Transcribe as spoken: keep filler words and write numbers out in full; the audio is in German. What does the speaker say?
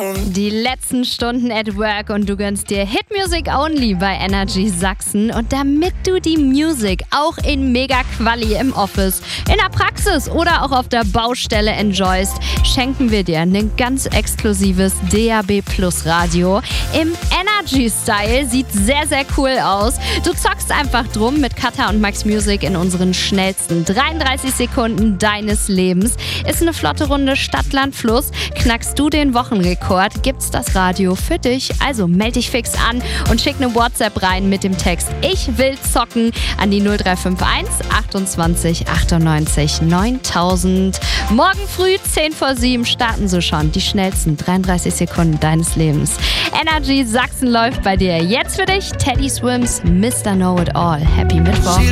Die letzten Stunden at work und du gönnst dir Hit Music Only bei Energy Sachsen. Und damit du die Musik auch in mega Quali im Office, in der Praxis oder auch auf der Baustelle enjoyst, schenken wir dir ein ganz exklusives D A B Plus Radio im Energy Style. Sieht sehr, sehr cool aus. Du zockst einfach drum mit Katha und Max Music in unseren schnellsten dreiunddreißig Sekunden deines Lebens. Ist eine flotte Runde Stadt, Land, Fluss. Knackst du den Wochenrekord, gibt's das Radio für dich. Also melde dich fix an und schick eine WhatsApp rein mit dem Text Ich will zocken an die null drei fünf eins achtundzwanzig achtundneunzig neuntausend. Morgen früh zehn vor sieben starten so schon die schnellsten dreiunddreißig Sekunden deines Lebens. Energy Sachsen läuft bei dir. Jetzt für dich Teddy Swims Mister Know It All. Happy Mittwoch.